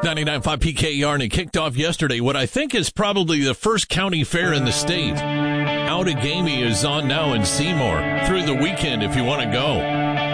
99.5 PKR, and it kicked off yesterday what I think is probably the first county fair in the state. Outagamie is on now in Seymour through the weekend if you want to go.